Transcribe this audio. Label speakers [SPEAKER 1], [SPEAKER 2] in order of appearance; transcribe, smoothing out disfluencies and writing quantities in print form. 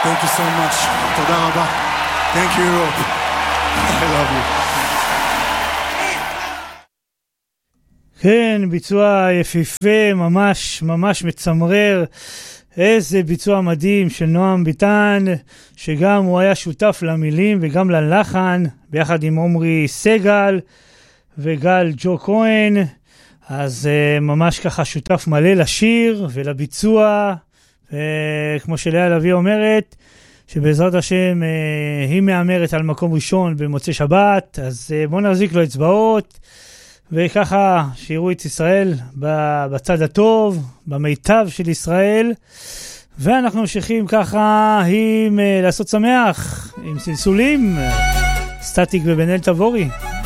[SPEAKER 1] Thank you so much. תודה רבה. Thank you, Europe. I love you.
[SPEAKER 2] כן, ביצוע יפיפה, ממש מצמרר. איזה ביצוע מדהים של נועם ביטן, שגם הוא היה שותף למילים וגם ללחן, ביחד עם עומרי סגל וגל ג'ו כהן. אז ממש ככה שותף מלא לשיר ולביצוע. כמו שלאה לביא אומרת, שבעזרת השם היא מאמרת על מקום ראשון במוצאי שבת. אז בואו נרזיק לו אצבעות, וככה שיראו את ישראל בצד הטוב, במיטב של ישראל. ואנחנו ממשיכים ככה עם לעשות שמח, עם סלסולים, סטטיק ובן אל תבורי.